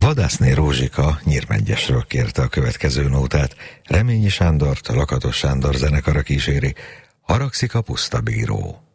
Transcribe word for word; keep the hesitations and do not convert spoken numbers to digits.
Vadászné Rózsika Nyírmegyesről kérte a következő nótát. Reményi Sándort, Lakatos Sándor zenekara kíséri. Haragszik a puszta bíró.